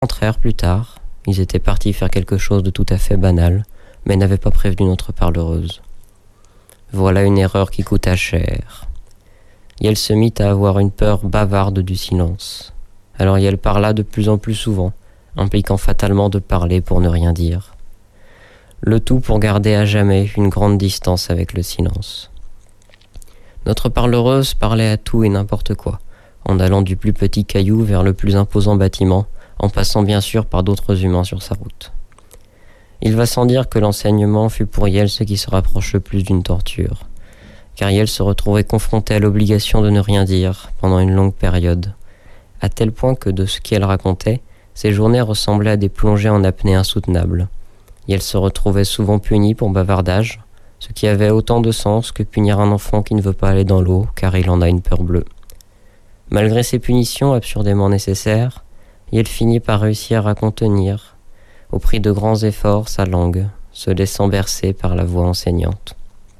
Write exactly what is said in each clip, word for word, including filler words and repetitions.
Rentrèrent plus tard. Ils étaient partis faire quelque chose de tout à fait banal, mais n'avaient pas prévenu notre parlereuse. Voilà une erreur qui coûta cher. Yel se mit à avoir une peur bavarde du silence. Alors Yel parla de plus en plus souvent, impliquant fatalement de parler pour ne rien dire. Le tout pour garder à jamais une grande distance avec le silence. Notre parlereuse parlait à tout et n'importe quoi, en allant du plus petit caillou vers le plus imposant bâtiment, en passant bien sûr par d'autres humains sur sa route. Il va sans dire que l'enseignement fut pour Yel ce qui se rapproche le plus d'une torture, car Yel se retrouvait confrontée à l'obligation de ne rien dire pendant une longue période, à tel point que de ce qu'elle racontait, ses journées ressemblaient à des plongées en apnée insoutenables. Yel se retrouvait souvent punie pour bavardage, ce qui avait autant de sens que punir un enfant qui ne veut pas aller dans l'eau car il en a une peur bleue. Malgré ces punitions absurdément nécessaires, Yel finit par réussir à contenir, au prix de grands efforts, sa langue, se laissant bercer par la voix enseignante.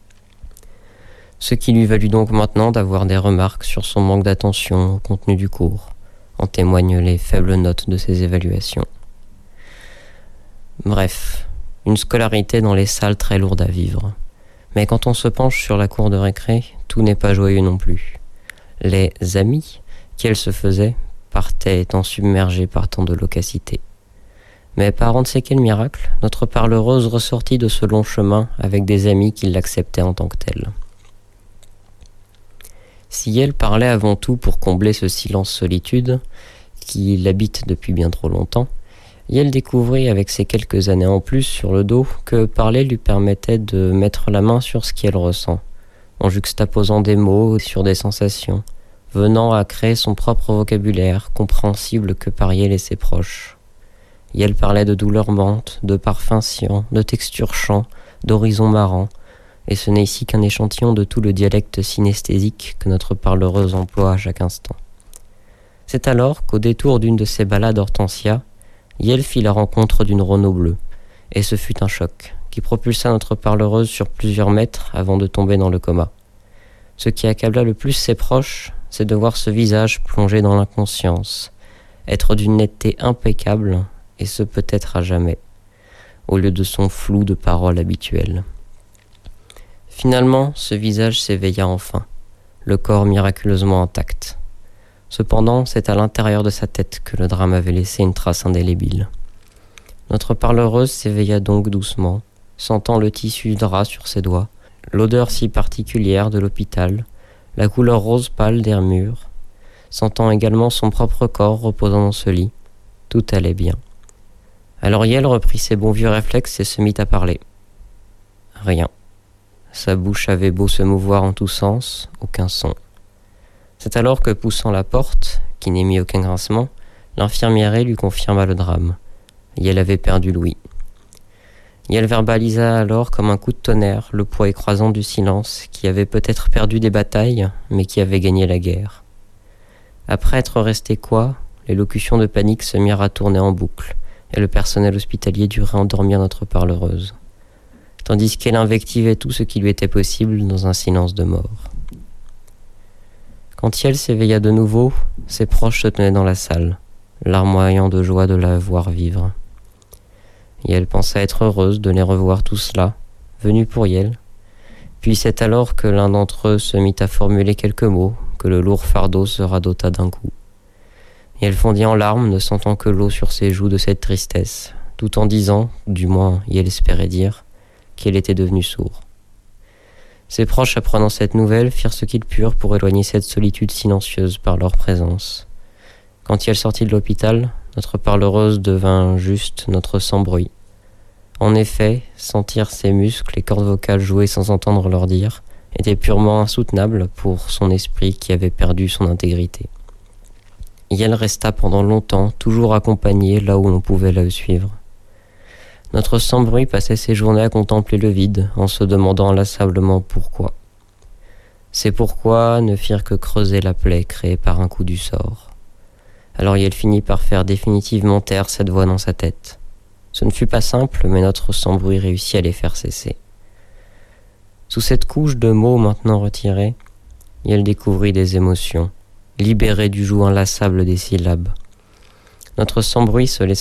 Ce qui lui valut donc maintenant d'avoir des remarques sur son manque d'attention au contenu du cours, en témoignent les faibles notes de ses évaluations. Bref, une scolarité dans les salles très lourde à vivre. Mais quand on se penche sur la cour de récré, tout n'est pas joyeux non plus. Les amis qu'elle se faisait partaient étant submergés par tant de loquacité. Mais par on ne sait quel miracle, notre parlereuse ressortit de ce long chemin avec des amis qui l'acceptaient en tant que telle. Si elle parlait avant tout pour combler ce silence-solitude, qui l'habite depuis bien trop longtemps, Yel découvrit avec ses quelques années en plus sur le dos que parler lui permettait de mettre la main sur ce qu'elle ressent, en juxtaposant des mots sur des sensations, venant à créer son propre vocabulaire, compréhensible que par Yel et ses proches. Yel parlait de douleurs mentes, de parfums siants, de textures chants, d'horizons marrants, et ce n'est ici qu'un échantillon de tout le dialecte synesthésique que notre parlereuse emploie à chaque instant. C'est alors qu'au détour d'une de ses balades Hortensia, Yel fit la rencontre d'une Renault bleue, et ce fut un choc, qui propulsa notre parlereuse sur plusieurs mètres avant de tomber dans le coma. Ce qui accabla le plus ses proches, c'est de voir ce visage plongé dans l'inconscience, être d'une netteté impeccable, et ce peut-être à jamais, au lieu de son flou de paroles habituelles. Finalement, ce visage s'éveilla enfin, le corps miraculeusement intact. Cependant, c'est à l'intérieur de sa tête que le drame avait laissé une trace indélébile. Notre parlereuse s'éveilla donc doucement, sentant le tissu du drap sur ses doigts, l'odeur si particulière de l'hôpital, la couleur rose pâle des murs, sentant également son propre corps reposant dans ce lit. Tout allait bien. Alors Yel reprit ses bons vieux réflexes et se mit à parler. Rien. Sa bouche avait beau se mouvoir en tous sens, aucun son. C'est alors que, poussant la porte, qui n'émit aucun grincement, l'infirmière lui confirma le drame. Yel avait perdu l'ouïe. Yel verbalisa alors comme un coup de tonnerre le poids écrasant du silence qui avait peut-être perdu des batailles, mais qui avait gagné la guerre. Après être resté quoi, les locutions de panique se mirent à tourner en boucle, et le personnel hospitalier dut réendormir notre parlereuse, tandis qu'elle invectivait tout ce qui lui était possible dans un silence de mort. Quand Yel s'éveilla de nouveau, ses proches se tenaient dans la salle, larmoyant de joie de la voir vivre. Yel pensa être heureuse de les revoir tous là, venus pour Yel. Puis c'est alors que l'un d'entre eux se mit à formuler quelques mots que le lourd fardeau se radota d'un coup. Yel fondit en larmes, ne sentant que l'eau sur ses joues de cette tristesse, tout en disant, du moins Yel espérait dire, qu'elle était devenue sourde. Ses proches, apprenant cette nouvelle, firent ce qu'ils purent pour éloigner cette solitude silencieuse par leur présence. Quand Yel sortit de l'hôpital, notre parlereuse devint juste notre sans-bruit. En effet, sentir ses muscles et cordes vocales jouer sans entendre leur dire était purement insoutenable pour son esprit qui avait perdu son intégrité. Yel resta pendant longtemps, toujours accompagnée là où l'on pouvait la suivre. Notre sans-bruit passait ses journées à contempler le vide, en se demandant inlassablement pourquoi. Ces pourquoi ne firent que creuser la plaie créée par un coup du sort. Alors Yel finit par faire définitivement taire cette voix dans sa tête. Ce ne fut pas simple, mais notre sans-bruit réussit à les faire cesser. Sous cette couche de mots maintenant retirés, Yel découvrit des émotions, libérées du joug inlassable des syllabes. Notre sans-bruit se